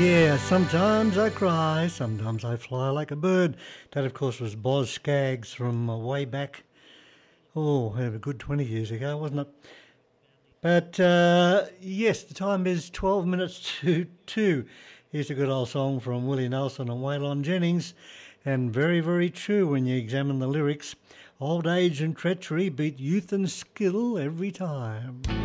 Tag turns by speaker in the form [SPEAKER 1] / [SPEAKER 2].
[SPEAKER 1] Yeah, sometimes I cry, sometimes I fly like a bird. That, of course, was Boz Scaggs from way back, a good 20 years ago, wasn't it? But yes, the time is 12 minutes to 2. Here's a good old song from Willie Nelson and Waylon Jennings, and very, very true when you examine the lyrics. Old age and treachery beat youth and skill every time.